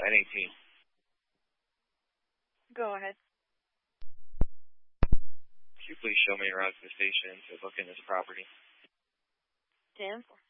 N18. Go ahead. Could you please show me a route to the station to book in this property? 10-4.